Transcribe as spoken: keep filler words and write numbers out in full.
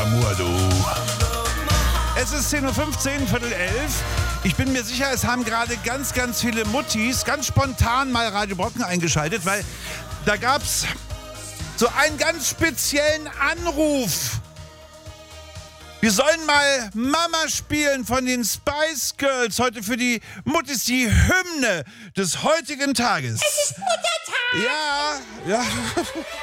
Amour, du. Es ist zehn Uhr fünfzehn, Viertel elf. Ich bin mir sicher, es haben gerade ganz, ganz viele Muttis ganz spontan mal Radio Brocken eingeschaltet, weil da gab's so einen ganz speziellen Anruf. Wir sollen mal Mama spielen von den Spice Girls. Heute für die Muttis die Hymne des heutigen Tages. Es ist Muttertag! Ja, ja.